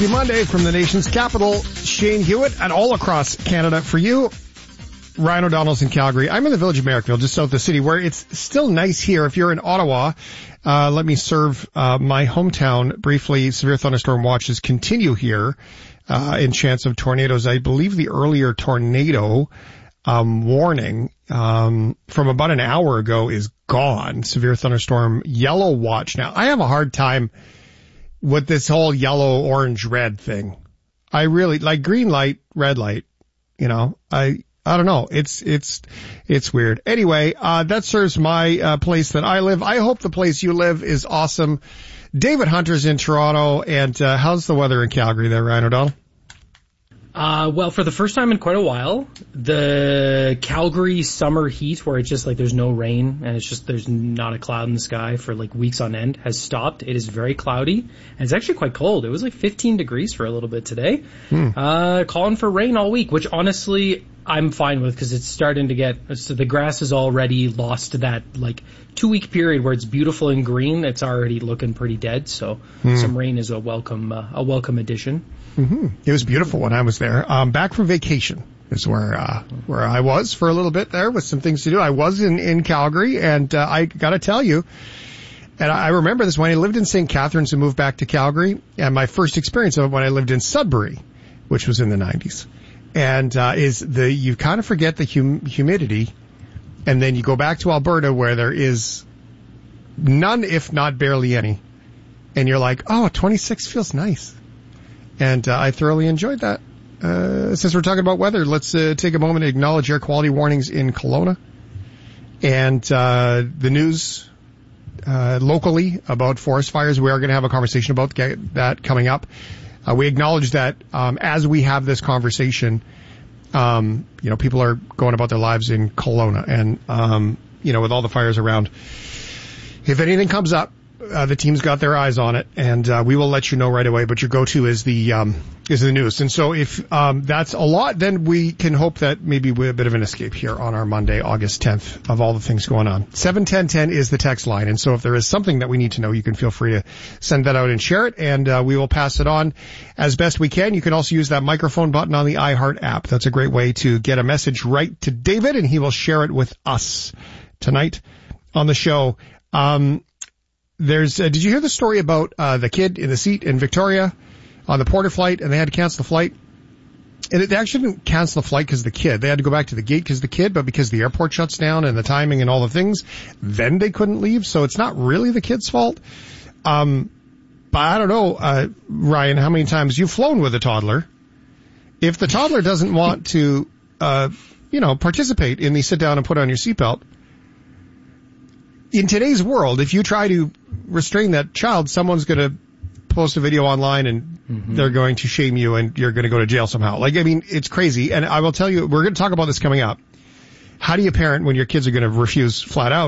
Happy Monday from the nation's capital. Shane Hewitt and all across Canada for you. Ryan O'Donnell's in Calgary. I'm in the village of Merrickville, just south of the city, where it's still nice here. If you're in Ottawa, let me serve my hometown briefly. Severe thunderstorm watches continue here in chance of tornadoes. I believe the earlier tornado warning from about an hour ago is gone. Severe thunderstorm yellow watch now. I have a hard time with this whole yellow, orange, red thing. I really like green light, red light. You know, I don't know. It's weird. Anyway, that serves my place that I live. I hope the place you live is awesome. David Hunter's in Toronto, and how's the weather in Calgary there, Ryan O'Donnell? Well, for the first time in quite a while, the Calgary summer heat, where it's just like there's no rain and it's just there's not a cloud in the sky for like weeks on end, has stopped. It is very cloudy and it's actually quite cold. It was like 15 degrees for a little bit today. Calling for rain all week, which honestly I'm fine with because it's starting to get, so the grass has already lost that like 2-week period where it's beautiful and green. It's already looking pretty dead. So some rain is a welcome addition. It was beautiful when I was there. Back from vacation is where I was for a little bit there with some things to do. I was in Calgary, and I got to tell you, and I remember this when I lived in St. Catharines and moved back to Calgary, and my first experience of it when I lived in Sudbury, which was in the 90s. And you kind of forget the humidity, and then you go back to Alberta where there is none, if not barely any, and you're like, oh, 26 feels nice. And I thoroughly enjoyed that. Since we're talking about weather, let's take a moment to acknowledge air quality warnings in Kelowna and the news locally about forest fires. We are going to have a conversation about that coming up. We acknowledge that as we have this conversation, people are going about their lives in Kelowna, and with all the fires around, if anything comes up, the team's got their eyes on it, and we will let you know right away. But your go-to is the news. And so if that's a lot, then we can hope that maybe we're a bit of an escape here on our Monday, August 10th, of all the things going on. 71010 is the text line. And so if there is something that we need to know, you can feel free to send that out and share it, and we will pass it on as best we can. You can also use that microphone button on the iHeart app. That's a great way to get a message right to David, and he will share it with us tonight on the show. Did you hear the story about the kid in the seat in Victoria on the Porter flight, and they had to cancel the flight? And they actually didn't cancel the flight because of the kid. They had to go back to the gate because of the kid, but because the airport shuts down and the timing and all the things, then they couldn't leave. So it's not really the kid's fault. But I don't know, Ryan, how many times you've flown with a toddler. If the toddler doesn't want to, participate in the sit down and put on your seatbelt, in today's world, if you try to restrain that child, someone's going to post a video online and they're going to shame you and you're going to go to jail somehow. It's crazy. And I will tell you, we're going to talk about this coming up. How do you parent when your kids are going to refuse flat out?